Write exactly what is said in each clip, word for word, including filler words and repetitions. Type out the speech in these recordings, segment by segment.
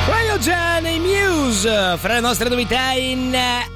Già nei Muse, fra le nostre novità in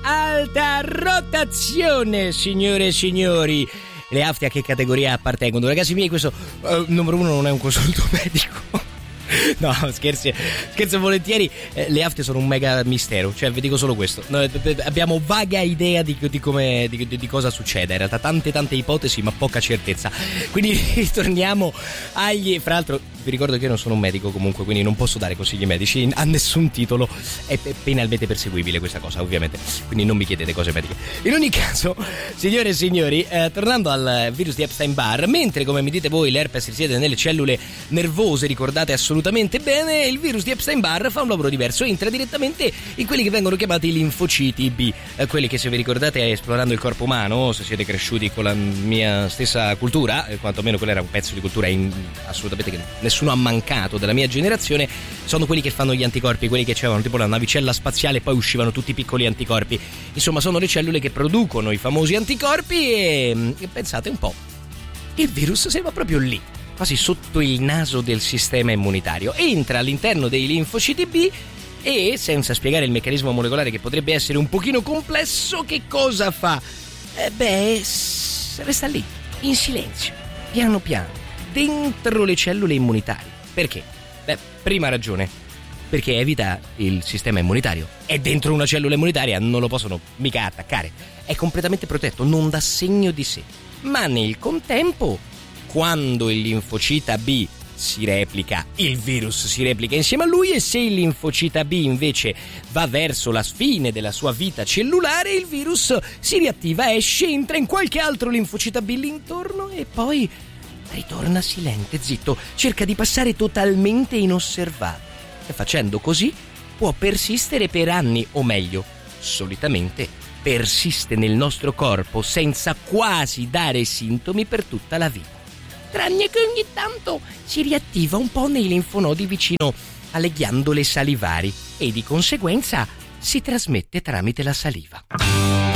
alta rotazione, signore e signori. Le afte a che categoria appartengono? Ragazzi miei, questo uh, numero uno non è un consulto medico. No, scherzi, scherzo volentieri. eh, Le afte sono un mega mistero. Cioè, vi dico solo questo. Noi abbiamo vaga idea di, di come di, di cosa succede. In realtà tante tante ipotesi, ma poca certezza. Quindi ritorniamo agli. Fra l'altro vi ricordo che io non sono un medico comunque, quindi non posso dare consigli medici a nessun titolo. È penalmente perseguibile questa cosa, ovviamente. Quindi non mi chiedete cose mediche. In ogni caso, signore e signori, eh, tornando al virus di Epstein-Barr, mentre come mi dite voi l'herpes risiede nelle cellule nervose, ricordate assolutamente bene, il virus di Epstein-Barr fa un lavoro diverso, entra direttamente in quelli che vengono chiamati linfociti B, eh, quelli che, se vi ricordate esplorando il corpo umano, se siete cresciuti con la mia stessa cultura, eh, quantomeno quello era un pezzo di cultura in, assolutamente che nessuno ha mancato della mia generazione, sono quelli che fanno gli anticorpi, quelli che c'erano tipo la navicella spaziale e poi uscivano tutti i piccoli anticorpi. Insomma, sono le cellule che producono i famosi anticorpi e, e pensate un po', il virus si va proprio lì, quasi sotto il naso del sistema immunitario, entra all'interno dei linfociti B e, senza spiegare il meccanismo molecolare che potrebbe essere un pochino complesso, che cosa fa? Eh beh, resta lì, in silenzio, piano piano, dentro le cellule immunitarie. Perché? Beh, prima ragione, perché evita il sistema immunitario. È dentro una cellula immunitaria, non lo possono mica attaccare. È completamente protetto, non dà segno di sé. Ma nel contempo, quando il linfocita B si replica, il virus si replica insieme a lui, e se il linfocita B invece va verso la fine della sua vita cellulare, il virus si riattiva, esce, entra in qualche altro linfocita B lì intorno e poi ritorna silente, zitto, cerca di passare totalmente inosservato. E facendo così può persistere per anni, o meglio, solitamente persiste nel nostro corpo senza quasi dare sintomi per tutta la vita. Tranne che ogni tanto si riattiva un po' nei linfonodi vicino alle ghiandole salivari e di conseguenza si trasmette tramite la saliva.